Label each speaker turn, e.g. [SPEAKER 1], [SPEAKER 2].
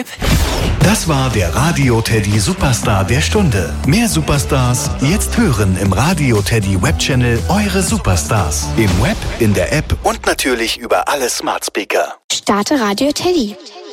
[SPEAKER 1] Tipp.
[SPEAKER 2] Das war der Radio Teddy Superstar der Stunde. Mehr Superstars jetzt hören im Radio Teddy Webchannel Eure Superstars. Im Web, in der App und natürlich über alle Smart Speaker.
[SPEAKER 3] Starte Radio Teddy.